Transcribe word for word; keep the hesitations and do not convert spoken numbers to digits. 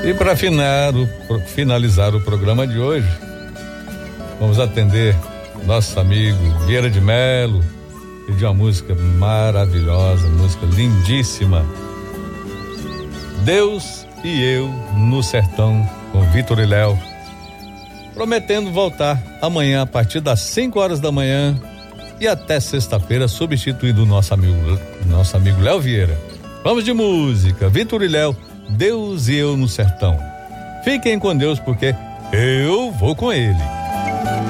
E para finalizar o programa de hoje, vamos atender nosso amigo Vieira de Melo, pediu uma música maravilhosa, música lindíssima. Deus e Eu no Sertão, com Vitor e Léo. Prometendo voltar amanhã a partir das cinco horas da manhã e até sexta-feira, substituindo o nosso amigo, nosso amigo Léo Vieira. Vamos de música, Vitor e Léo, Deus e Eu no Sertão. Fiquem com Deus, porque eu vou com ele.